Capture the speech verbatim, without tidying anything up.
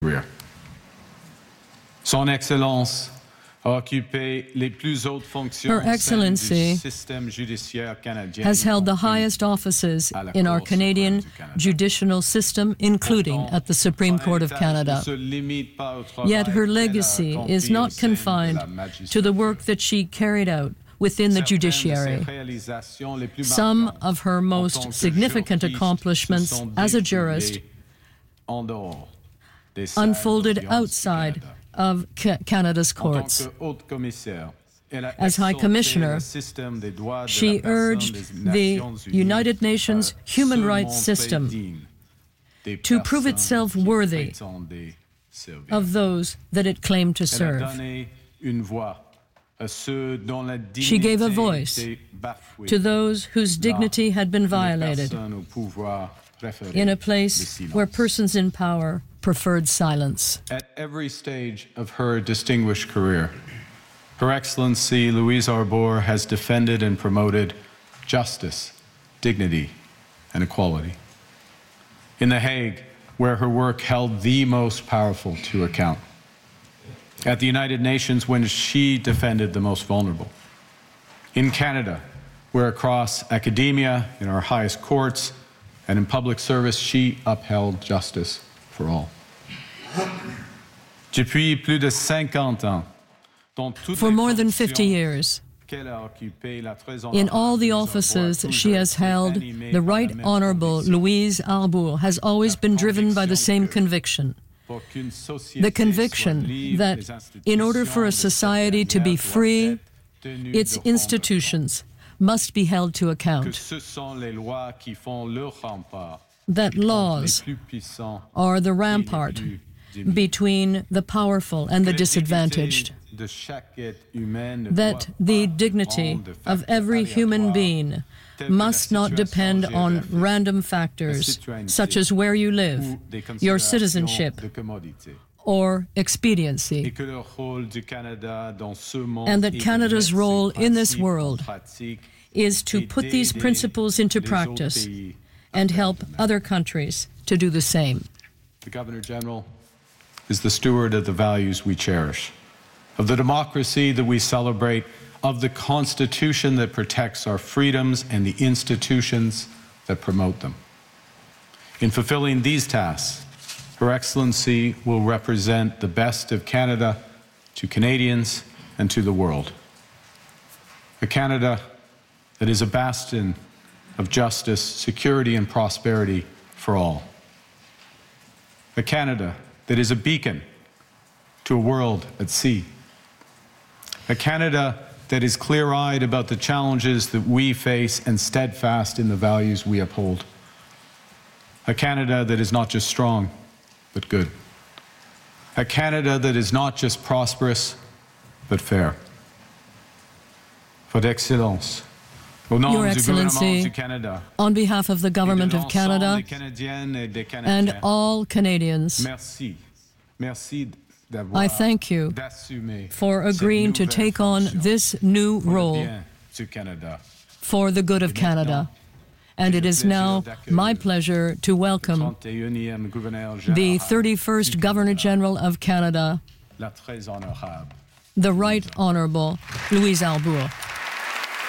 career. Son Excellence a occupé les plus hautes fonctions Her Excellency du système judiciaire canadien, has held the highest offices in our Canadian judicial system, including at the Supreme Court of Canada. Yet her legacy is not confined to the work that she carried out within the judiciary. Some of her most significant accomplishments as a jurist unfolded outside of Canada's courts. As High Commissioner, she urged the United Nations human rights system to prove itself worthy of those that it claimed to serve. She gave a voice to those whose dignity had been violated in a place where persons in power preferred silence. At every stage of her distinguished career, Her Excellency Louise Arbour has defended and promoted justice, dignity, and equality. In The Hague, where her work held the most powerful to account. At the United Nations, when she defended the most vulnerable. In Canada, where across academia, in our highest courts, and in public service, she upheld justice for all. Depuis plus de cinquante ans, For more than fifty years, in all the offices she has held, the Right Honourable Louise Arbour has always been driven by the same conviction. The conviction that in order for a society to be free, its institutions must be held to account. That laws are the rampart between the powerful and the disadvantaged. That the dignity of every human being must not depend on random factors, such as where you live, your citizenship, or expediency, and that Canada's role in this world is to put these principles into practice and help other countries to do the same. The Governor-General is the steward of the values we cherish, of the democracy that we celebrate, of the Constitution that protects our freedoms and the institutions that promote them. In fulfilling these tasks, Her Excellency will represent the best of Canada to Canadians and to the world. A Canada that is a bastion of justice, security, and prosperity for all. A Canada that is a beacon to a world at sea. A Canada that is clear-eyed about the challenges that we face and steadfast in the values we uphold. A Canada that is not just strong, but good. A Canada that is not just prosperous, but fair. Votre Excellence, Your Excellency, on behalf of the Government of Canada and all Canadians, I thank you for agreeing to take on this new role for the good of Canada. And it is now my pleasure to welcome the thirty-first Governor-General of Canada, the Right Honourable Louise Arbour.